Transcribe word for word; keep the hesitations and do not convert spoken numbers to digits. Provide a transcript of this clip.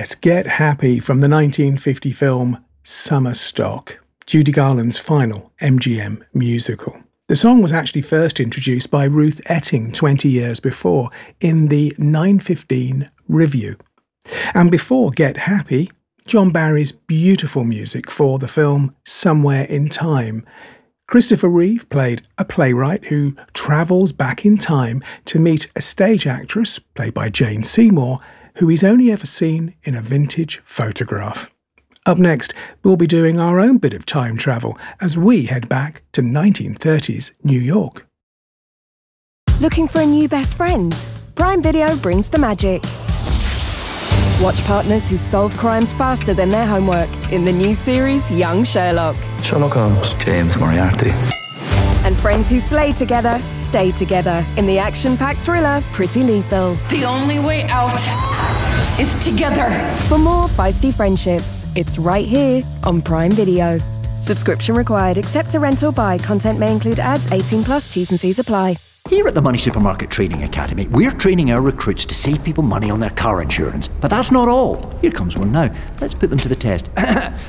Yes, Get Happy from the nineteen fifty film Summer Stock, Judy Garland's final M G M musical. The song was actually first introduced by Ruth Etting twenty years before in the nine fifteen Review. And before Get Happy, John Barry's beautiful music for the film Somewhere in Time. Christopher Reeve played a playwright who travels back in time to meet a stage actress, played by Jane Seymour, who he's only ever seen in a vintage photograph. Up next, we'll be doing our own bit of time travel as we head back to nineteen thirties New York. Looking for a new best friend? Prime Video brings the magic. Watch partners who solve crimes faster than their homework in the new series Young Sherlock. Sherlock Holmes. James Moriarty. And friends who slay together, stay together in the action-packed thriller Pretty Lethal. The only way out is together. For more feisty friendships, it's right here on Prime Video. Subscription required, except to rent or buy. Content may include ads, eighteen plus, T's and C's apply. Here at the Money Supermarket Training Academy, we're training our recruits to save people money on their car insurance. But that's not all. Here comes one now. Let's put them to the test.